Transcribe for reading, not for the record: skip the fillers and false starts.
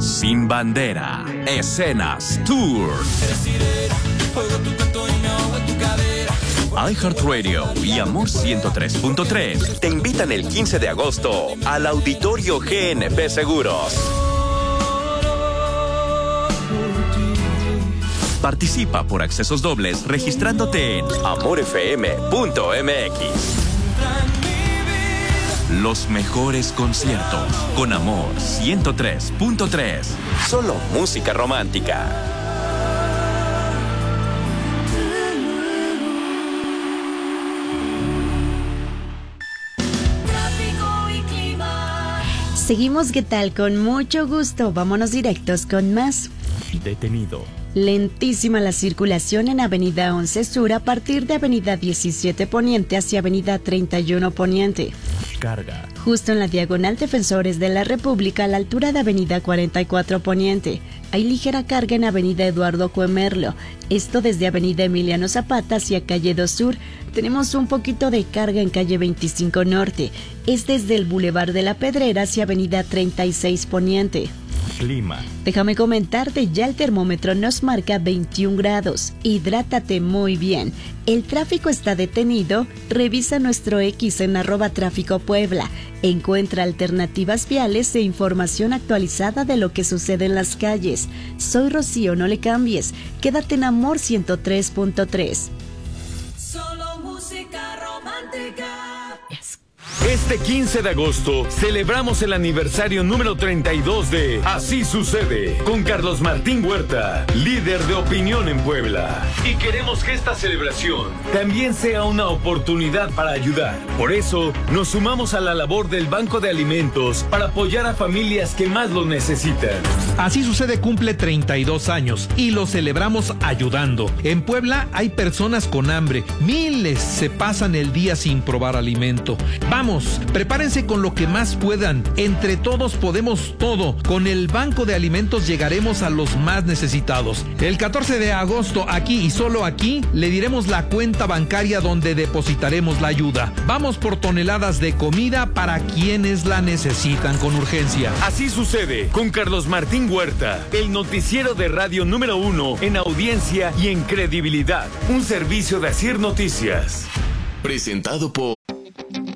Sin Bandera, Escenas Tour. iHeartRadio y Amor 103.3 te invitan el 15 de agosto al Auditorio GNP Seguros. Participa por accesos dobles registrándote en amorfm.mx. Los mejores conciertos con Amor 103.3. Solo música romántica. Seguimos, ¿qué tal? Con mucho gusto. Vámonos directos con más. Detenido. Lentísima la circulación en Avenida 11 Sur a partir de Avenida 17 Poniente hacia Avenida 31 Poniente. Carga. Justo en la diagonal Defensores de la República a la altura de Avenida 44 Poniente. Hay ligera carga en Avenida Eduardo Cuemerlo. Esto desde Avenida Emiliano Zapata hacia Calle 2 Sur. Tenemos un poquito de carga en Calle 25 Norte. Es desde el Boulevard de la Pedrera hacia Avenida 36 Poniente. Clima. Déjame comentarte, ya el termómetro nos marca 21 grados. Hidrátate muy bien. El tráfico está detenido. Revisa nuestro X en @tráficopuebla. Encuentra alternativas viales e información actualizada de lo que sucede en las calles. Soy Rocío, no le cambies. Quédate en Amor 103.3. Solo música romántica. Este 15 de agosto celebramos el aniversario número 32 de Así Sucede con Carlos Martín Huerta, líder de opinión en Puebla. Y queremos que esta celebración también sea una oportunidad para ayudar. Por eso nos sumamos a la labor del Banco de Alimentos para apoyar a familias que más lo necesitan. Así Sucede cumple 32 años y lo celebramos ayudando. En Puebla hay personas con hambre, miles se pasan el día sin probar alimento. Vamos, prepárense con lo que más puedan. Entre todos podemos todo. Con el Banco de Alimentos llegaremos a los más necesitados. El 14 de agosto, aquí y solo aquí, le diremos la cuenta bancaria donde depositaremos la ayuda. Vamos por toneladas de comida para quienes la necesitan con urgencia. Así Sucede con Carlos Martín Huerta, el noticiero de radio número 1 en audiencia y en credibilidad. Un servicio de Asir Noticias. Presentado por